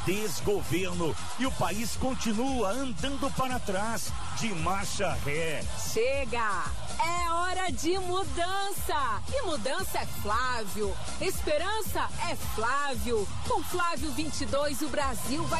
desgoverno e o país continua andando para trás, de marcha ré. Chega! É hora de mudança! E mudança é Flávio. Esperança é Flávio. Com Flávio 22, o Brasil vai